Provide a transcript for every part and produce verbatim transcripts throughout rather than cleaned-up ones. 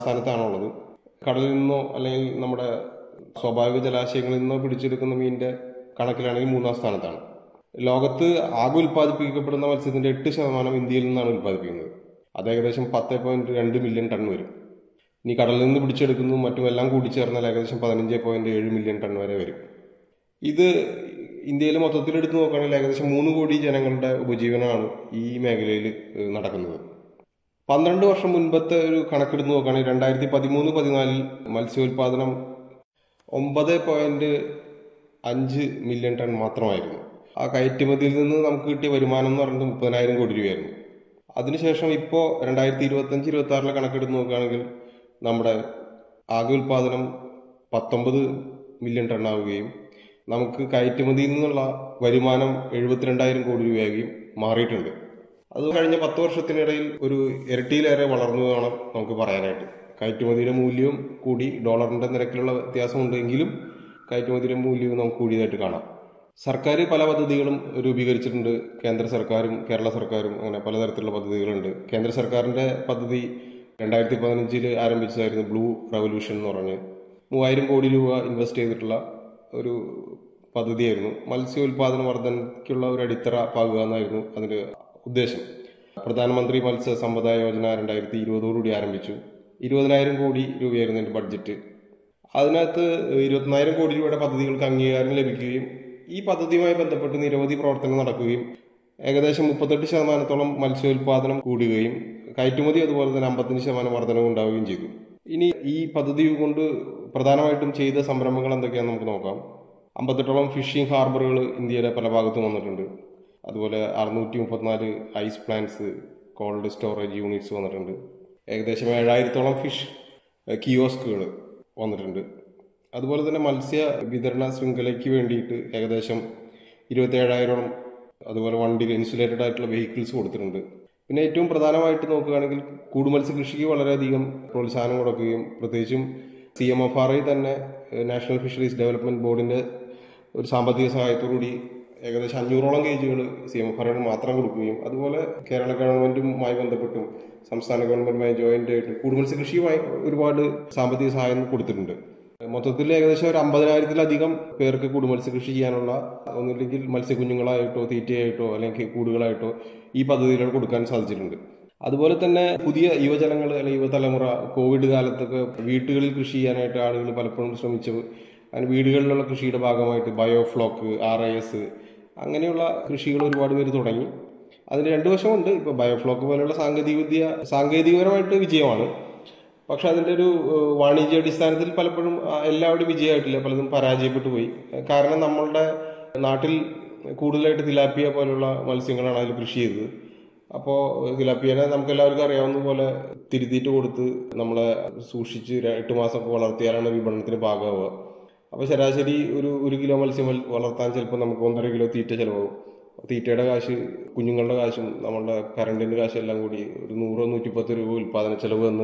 സ്ഥാനത്താണുള്ളത്. കടലിൽ നിന്നോ അല്ലെങ്കിൽ നമ്മുടെ സ്വാഭാവിക ജലാശയങ്ങളിൽ നിന്നോ പിടിച്ചെടുക്കുന്ന മീനിന്റെ കണക്കിലാണെങ്കിൽ മൂന്നാം സ്ഥാനത്താണ്. ലോകത്ത് ആകെ ഉൽപ്പാദിപ്പിക്കപ്പെടുന്ന മത്സ്യത്തിന്റെ എട്ട് ശതമാനം ഇന്ത്യയിൽ നിന്നാണ് ഉൽപ്പാദിപ്പിക്കുന്നത്. അത് ഏകദേശം പത്ത് പോയിന്റ് രണ്ട് മില്യൺ ടൺ വരും. ഇനി കടലിൽ നിന്ന് പിടിച്ചെടുക്കുന്നതും മറ്റുമെല്ലാം കൂടിച്ചേർന്നാൽ ഏകദേശം പതിനഞ്ച് പോയിന്റ് ഏഴ് മില്യൺ ടൺ വരെ വരും. ഇത് ഇന്ത്യയിൽ മൊത്തത്തിൽ എടുത്തു നോക്കുകയാണെങ്കിൽ ഏകദേശം മൂന്ന് കോടി ജനങ്ങളുടെ ഉപജീവനമാണ് ഈ മേഖലയിൽ നടക്കുന്നത്. പന്ത്രണ്ട് വർഷം മുൻപത്തെ ഒരു കണക്കെടുത്ത് നോക്കുകയാണെങ്കിൽ രണ്ടായിരത്തി പതിമൂന്ന് പതിനാലിൽ മത്സ്യോൽപാദനം ഒമ്പത് പോയിന്റ് അഞ്ച് മില്യൺ ടൺ മാത്രമായിരുന്നു. ആ കയറ്റുമതിയിൽ നിന്ന് നമുക്ക് കിട്ടിയ വരുമാനം എന്ന് പറയുന്നത് മുപ്പതിനായിരം കോടി രൂപയായിരുന്നു. അതിനുശേഷം ഇപ്പോൾ രണ്ടായിരത്തി ഇരുപത്തി അഞ്ച് ഇരുപത്തി ആറിലെ കണക്കെടുത്ത് നോക്കുകയാണെങ്കിൽ നമ്മുടെ ആകെ ഉൽപാദനം പത്തൊമ്പത് മില്യൺ ടൺ ആവുകയും നമുക്ക് കയറ്റുമതിയിൽ നിന്നുള്ള വരുമാനം എഴുപത്തിരണ്ടായിരം കോടി രൂപയാകുകയും മാറിയിട്ടുണ്ട്. അത് കഴിഞ്ഞ പത്ത് വർഷത്തിനിടയിൽ ഒരു ഇരട്ടിയിലേറെ വളർന്നു വേണം നമുക്ക് പറയാനായിട്ട്. കയറ്റുമതിയുടെ മൂല്യവും കൂടി, ഡോളറിന്റെ നിരക്കിലുള്ള വ്യത്യാസമുണ്ടെങ്കിലും കയറ്റുമതിയുടെ മൂല്യവും നമുക്ക് കൂടിയതായിട്ട് കാണാം. സർക്കാർ പല പദ്ധതികളും രൂപീകരിച്ചിട്ടുണ്ട്. കേന്ദ്ര സർക്കാരും കേരള സർക്കാരും അങ്ങനെ പലതരത്തിലുള്ള പദ്ധതികളുണ്ട്. കേന്ദ്ര സർക്കാരിന്റെ പദ്ധതി രണ്ടായിരത്തി പതിനഞ്ചില് ആരംഭിച്ചതായിരുന്നു ബ്ലൂ റവല്യൂഷൻ എന്ന് പറഞ്ഞ് മൂവായിരം കോടി രൂപ ഇൻവെസ്റ്റ് ചെയ്തിട്ടുള്ള ഒരു പദ്ധതിയായിരുന്നു. മത്സ്യോൽപാദന വർധനയ്ക്കുള്ള ഒരു അടിത്തറ പാകുക എന്നായിരുന്നു അതിന്റെ ഉദ്ദേശം. പ്രധാനമന്ത്രി മത്സ്യ സമ്പദ യോജന രണ്ടായിരത്തി ഇരുപതോടുകൂടി ആരംഭിച്ചു. ഇരുപതിനായിരം കോടി രൂപയായിരുന്നു അതിന്റെ ബഡ്ജറ്റ്. അതിനകത്ത് ഇരുപത്തിനായിരം കോടി രൂപയുടെ പദ്ധതികൾക്ക് അംഗീകാരം ലഭിക്കുകയും ഈ പദ്ധതിയുമായി ബന്ധപ്പെട്ട് നിരവധി പ്രവർത്തനങ്ങൾ നടക്കുകയും ഏകദേശം മുപ്പത്തെട്ട് ശതമാനത്തോളം മത്സ്യോൽപാദനം കൂടുകയും കയറ്റുമതി അതുപോലെ തന്നെ അമ്പത്തഞ്ച് ശതമാനം വർധനവ് ഉണ്ടാവുകയും ചെയ്തു. ഇനി ഈ പദ്ധതി കൊണ്ട് പ്രധാനമായിട്ടും ചെയ്ത സംരംഭങ്ങൾ എന്തൊക്കെയാണെന്ന് നമുക്ക് നോക്കാം. അമ്പത്തെട്ടോളം ഫിഷിംഗ് ഹാർബറുകൾ ഇന്ത്യയുടെ പല ഭാഗത്തും വന്നിട്ടുണ്ട്. അതുപോലെ അറുന്നൂറ്റി മുപ്പത്തിനാല് ice plants, cold storage units വന്നിട്ടുണ്ട്. ഏകദേശം ഏഴായിരത്തോളം ഫിഷ് കിയോസ്കുകൾ വന്നിട്ടുണ്ട്. അതുപോലെ തന്നെ മത്സ്യ വിതരണ ശൃംഖലയ്ക്ക് വേണ്ടിയിട്ട് ഏകദേശം ഇരുപത്തി ഏഴായിരം അതുപോലെ വണ്ടി ഇൻസുലേറ്റഡ് ആയിട്ടുള്ള വെഹിക്കിൾസ് കൊടുത്തിട്ടുണ്ട്. പിന്നെ ഏറ്റവും പ്രധാനമായിട്ട് നോക്കുകയാണെങ്കിൽ കൂടുമത്സ്യ കൃഷിക്ക് വളരെയധികം പ്രോത്സാഹനം കൊടുക്കുകയും പ്രത്യേകിച്ചും C M F R I തന്നെ നാഷണൽ ഫിഷറീസ് ഡെവലപ്മെന്റ് ബോർഡിന്റെ ഒരു സാമ്പത്തിക സഹായത്തോടുകൂടി ഏകദേശം അഞ്ഞൂറോളം കേജുകൾ സി എം എഫ് ആർ ഐന് മാത്രം കൊടുക്കുകയും അതുപോലെ കേരള ഗവൺമെന്റുമായി ബന്ധപ്പെട്ടും സംസ്ഥാന ഗവൺമെന്റുമായി ജോയിന്റ് ആയിട്ട് കൂടുമത്സ്യ കൃഷിയുമായി ഒരുപാട് സാമ്പത്തിക സഹായം കൊടുത്തിട്ടുണ്ട്. മൊത്തത്തിൽ ഏകദേശം ഒരു അമ്പതിനായിരത്തിലധികം പേർക്ക് കൂടുമത്സ്യ കൃഷി ചെയ്യാനുള്ള ഒന്നില്ലെങ്കിൽ മത്സ്യക്കുഞ്ഞുങ്ങളായിട്ടോ തീറ്റയായിട്ടോ അല്ലെങ്കിൽ കൂടുകളായിട്ടോ ഈ പദ്ധതിയിലൂടെ കൊടുക്കാൻ സാധിച്ചിട്ടുണ്ട്. അതുപോലെ തന്നെ പുതിയ യുവജനങ്ങൾ അല്ലെങ്കിൽ യുവതലമുറ കോവിഡ് കാലത്തൊക്കെ വീടുകളിൽ കൃഷി ചെയ്യാനായിട്ട് ആളുകൾ പലപ്പോഴും ശ്രമിച്ചു. അതിന് വീടുകളിലുള്ള കൃഷിയുടെ ഭാഗമായിട്ട് ബയോഫ്ലോക്ക്, ആർ ഐ എസ് അങ്ങനെയുള്ള കൃഷികൾ ഒരുപാട് പേര് തുടങ്ങി. അതിന് രണ്ടു വശമുണ്ട്. ഇപ്പോൾ ബയോഫ്ലോക്ക് പോലെയുള്ള സാങ്കേതിക വിദ്യ സാങ്കേതികപരമായിട്ട് വിജയമാണ്. പക്ഷെ അതിൻ്റെ ഒരു വാണിജ്യാടിസ്ഥാനത്തിൽ പലപ്പോഴും എല്ലാവരും വിജയമായിട്ടില്ല, പലതും പരാജയപ്പെട്ടു പോയി. കാരണം നമ്മളുടെ നാട്ടിൽ കൂടുതലായിട്ട് തിലാപ്പിയ പോലുള്ള മത്സ്യങ്ങളാണ് അതിൽ കൃഷി ചെയ്തത്. അപ്പോൾ തിലാപ്പിയനെ നമുക്ക് എല്ലാവർക്കും അറിയാവുന്ന പോലെ തിരുത്തിയിട്ട് കൊടുത്ത് നമ്മളെ സൂക്ഷിച്ച് എട്ട് മാസമൊക്കെ വളർത്തിയാലാണ് വിപണനത്തിന് പാകമാവുക. അപ്പോൾ ശരാശരി ഒരു ഒരു കിലോ മത്സ്യം വളർത്താൻ ചിലപ്പോൾ നമുക്ക് ഒന്നര കിലോ തീറ്റ ചിലവാകും. തീറ്റയുടെ കാശ്, കുഞ്ഞുങ്ങളുടെ കാശും നമ്മളുടെ കറണ്ടിൻ്റെ കാശും എല്ലാം കൂടി ഒരു നൂറോ നൂറ്റിപ്പത്ത് രൂപ ഉൽപ്പാദന ചെലവ് എന്ന്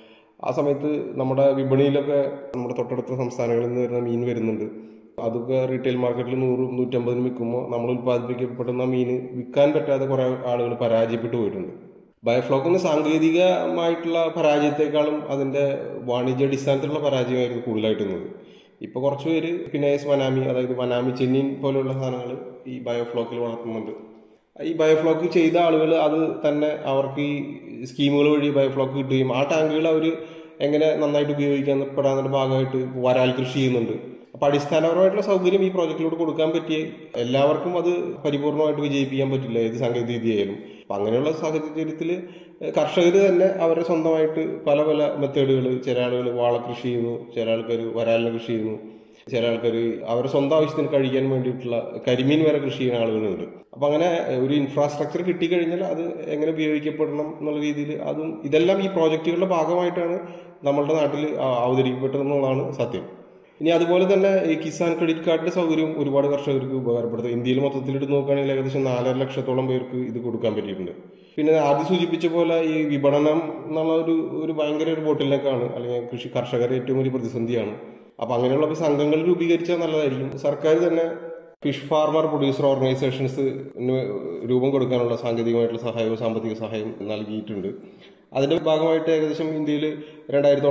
ആ സമയത്ത് നമ്മുടെ വിപണിയിലൊക്കെ നമ്മുടെ തൊട്ടടുത്ത സംസ്ഥാനങ്ങളിൽ നിന്ന് വരുന്ന മീൻ വരുന്നുണ്ട്. അതൊക്കെ റീറ്റെയിൽ മാർക്കറ്റിൽ നൂറും നൂറ്റമ്പതിനും വിൽക്കുമ്പോൾ നമ്മൾ ഉൽപ്പാദിപ്പിക്കപ്പെടുന്ന മീന് വിൽക്കാൻ പറ്റാതെ കുറേ ആളുകൾ പരാജയപ്പെട്ടു പോയിട്ടുണ്ട്. ബയോഫ്ലോക്കിന് സാങ്കേതികമായിട്ടുള്ള പരാജയത്തെക്കാളും അതിൻ്റെ വാണിജ്യാടിസ്ഥാനത്തിലുള്ള പരാജയമായിരുന്നു കൂടുതലായിട്ടുള്ളത്. ഇപ്പോൾ കുറച്ച് പേര് ഫിനൈസ് വനാമി, അതായത് വനാമി ചെന്നീൻ പോലെയുള്ള സാധനങ്ങൾ ഈ ബയോഫ്ലോക്കിൽ വളർത്തുന്നുണ്ട്. ഈ ബയോഫ്ലോക്ക് ചെയ്ത ആളുകൾ അത് തന്നെ അവർക്ക് ഈ സ്കീമുകൾ വഴി ബയോഫ്ലോക്ക് കിട്ടുകയും ആ ടാങ്കുകൾ അവർ എങ്ങനെ നന്നായിട്ട് ഉപയോഗിക്കപ്പെടാന്നതിന്റെ ഭാഗമായിട്ട് വരാൽ കൃഷി ചെയ്യുന്നുണ്ട്. അപ്പൊ അടിസ്ഥാനപരമായിട്ടുള്ള സൗകര്യം ഈ പ്രോജക്റ്റിലൂടെ കൊടുക്കാൻ പറ്റിയ എല്ലാവർക്കും അത് പരിപൂർണമായിട്ട് വിജയിപ്പിക്കാൻ പറ്റില്ല, ഏത് സാങ്കേതിക വിദ്യയായാലും. അപ്പൊ അങ്ങനെയുള്ള സാഹചര്യത്തിൽ കർഷകർ തന്നെ അവരുടെ സ്വന്തമായിട്ട് പല പല മെത്തേഡുകൾ, ചില ആളുകൾ വാള കൃഷി ചെയ്യുന്നു, ചില ആൾക്കാർ വരാലിനെ കൃഷി ചെയ്യുന്നു, ചില ആൾക്കാർ അവരുടെ സ്വന്തം ആവശ്യത്തിന് കഴിക്കാൻ വേണ്ടിയിട്ടുള്ള കരിമീൻ വരെ കൃഷി ചെയ്യുന്ന ആളുകളുണ്ട്. അപ്പൊ അങ്ങനെ ഒരു ഇൻഫ്രാസ്ട്രക്ചർ കിട്ടിക്കഴിഞ്ഞാൽ അത് എങ്ങനെ ഉപയോഗിക്കപ്പെടണം എന്നുള്ള രീതിയിൽ അതും ഇതെല്ലാം ഈ പ്രോജക്റ്റുകളുടെ ഭാഗമായിട്ടാണ് നമ്മളുടെ നാട്ടിൽ അവതരിക്കപ്പെട്ടതെന്നുള്ളതാണ് സത്യം. ഇനി അതുപോലെ തന്നെ ഈ കിസാൻ ക്രെഡിറ്റ് കാർഡിന്റെ സൗകര്യം ഒരുപാട് കർഷകർക്ക് ഉപകാരപ്പെടുത്തും. ഇന്ത്യയിൽ മൊത്തത്തിൽ എടുത്ത് നോക്കുകയാണെങ്കിൽ ഏകദേശം നാലര ലക്ഷത്തോളം പേർക്ക് ഇത് കൊടുക്കാൻ പറ്റിയിട്ടുണ്ട്. പിന്നെ ആദ്യം സൂചിപ്പിച്ച പോലെ ഈ വിപണനം എന്നുള്ള ഒരു ഒരു ഭയങ്കര ഒരു ബോട്ടിലേക്കാണ്, അല്ലെങ്കിൽ കൃഷി കർഷകരെ ഏറ്റവും വലിയ പ്രതിസന്ധിയാണ്. അപ്പൊ അങ്ങനെയുള്ള സംഘങ്ങൾ രൂപീകരിച്ചാൽ നല്ലതായിരിക്കും. സർക്കാർ തന്നെ ഫിഷ് ഫാർമർ പ്രൊഡ്യൂസർ ഓർഗനൈസേഷൻസ് രൂപം കൊടുക്കാനുള്ള സാങ്കേതികമായിട്ടുള്ള സഹായവും സാമ്പത്തിക സഹായം നൽകിയിട്ടുണ്ട്. അതിന്റെ ഭാഗമായിട്ട് ഏകദേശം ഇന്ത്യയിൽ രണ്ടായിരത്തോളം